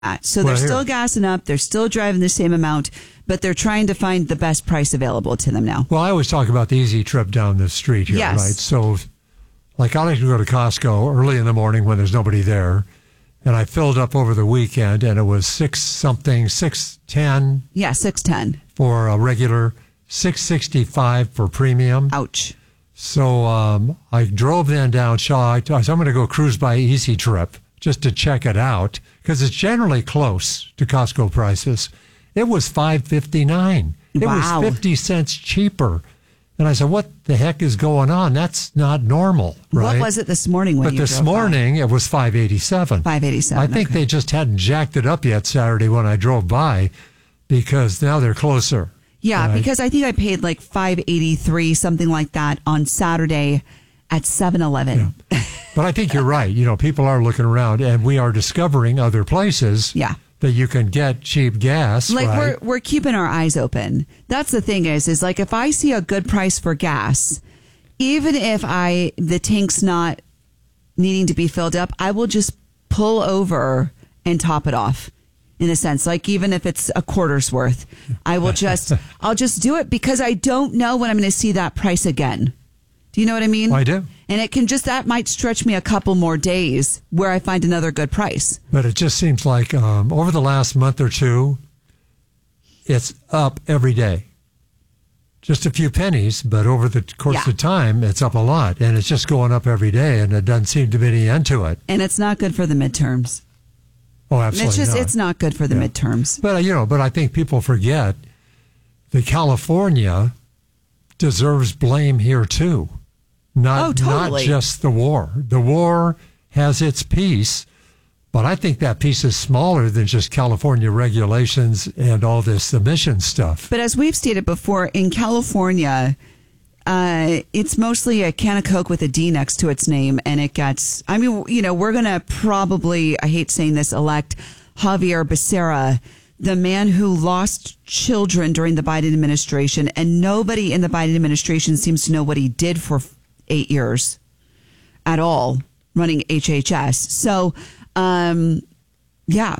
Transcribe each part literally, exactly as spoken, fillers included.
So they're Well, here- still gassing up. They're still driving the same amount, but they're trying to find the best price available to them now. Well, I always talk about the easy trip down the street here, Yes. right? So, like, I like to go to Costco early in the morning when there's nobody there, and I filled up over the weekend, and it was six something, six ten Yeah, six ten. for a regular, six sixty five for premium. Ouch. So um, I drove then down Shaw. I thought, so I'm going to go cruise by Easy Trip just to check it out because it's generally close to Costco prices. It was five fifty-nine. It Wow. was fifty cents cheaper. And I said, what the heck is going on? That's not normal, right? What was it this morning when But you this drove by? morning, it was five eighty-seven. five eighty-seven. I think okay. they just hadn't jacked it up yet Saturday when I drove by because now they're closer. Yeah, right? because I think I paid like five eighty-three, something like that, on Saturday at seven eleven. Yeah. But I think you're right. You know, people are looking around, and we are discovering other places Yeah. that you can get cheap gas. Like right? we're we're keeping our eyes open. That's the thing is is like if I see a good price for gas, even if I the tank's not needing to be filled up, I will just pull over and top it off. In a sense, like even if it's a quarter's worth, I will just I'll just do it because I don't know when I'm going to see that price again. Do you know what I mean? I do. And it can just that might stretch me a couple more days where I find another good price. But it just seems like um, over the last month or two, it's up every day. Just a few pennies, but over the course Yeah. of time, it's up a lot. And it's just going up every day, and it doesn't seem to be any end to it. And it's not good for the midterms. Oh, absolutely It's just not. it's not good for the Yeah. midterms. But, uh, you know, but I think people forget that California deserves blame here, too. Not, Oh, totally. not just the war. The war has its piece, but I think that piece is smaller than just California regulations and all this emission stuff. But as we've stated before, in California, uh, it's mostly a can of Coke with a D next to its name, and it gets. I mean, you know, we're gonna probably, I hate saying this, elect Javier Becerra, the man who lost children during the Biden administration, and nobody in the Biden administration seems to know what he did for eight years at all, running H H S. So, um, yeah,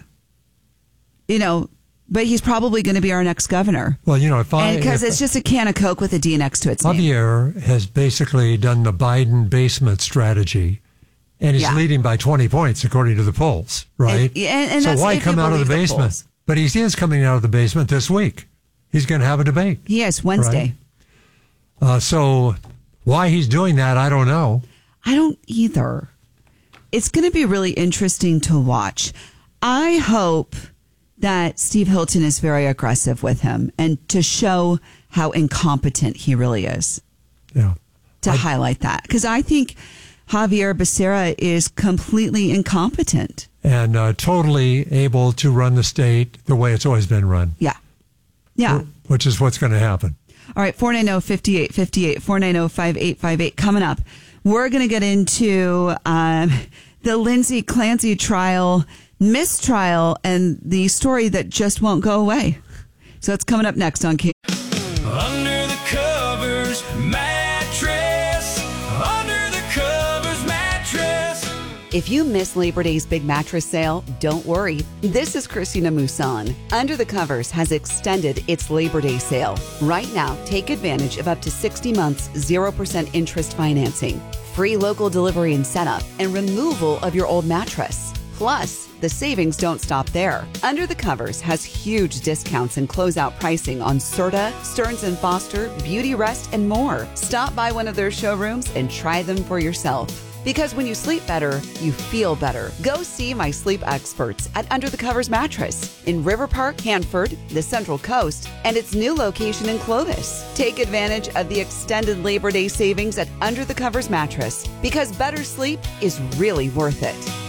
you know, but he's probably going to be our next governor. Well, you know, if I... Because if- it's just a can of Coke with a D next to its name. Javier has basically done the Biden basement strategy, and he's Yeah. leading by twenty points according to the polls, right? And- and- and so that's why if come you out of the believe the basement? polls. But he is coming out of the basement this week. He's going to have a debate. Yes, Wednesday. Uh, so why he's doing that, I don't know. I don't either. It's going to be really interesting to watch. I hope that Steve Hilton is very aggressive with him and to show how incompetent he really is, Yeah. to I- highlight that. Because I think Javier Becerra is completely incompetent. And uh, totally able to run the state the way it's always been run, Yeah. Yeah. which is what's going to happen. All right, four nine zero, five eight five eight, four nine zero, five eight five eight. Coming up, we're going to get into um, the Lindsay Clancy trial, mistrial, and the story that just won't go away. So it's coming up next on King. Under the covers mattress. Under the covers mattress. If you miss Labor Day's big mattress sale, don't worry. This is Christina Musan. Under the Covers has extended its Labor Day sale. Right now, take advantage of up to sixty months, zero percent interest financing, free local delivery and setup, and removal of your old mattress. Plus, the savings don't stop there. Under the Covers has huge discounts and closeout pricing on Serta, Stearns and Foster, Beauty Rest, and more. Stop by one of their showrooms and try them for yourself. Because when you sleep better, you feel better. Go see my sleep experts at Under the Covers Mattress in River Park, Hanford, the Central Coast, and its new location in Clovis. Take advantage of the extended Labor Day savings at Under the Covers Mattress because better sleep is really worth it.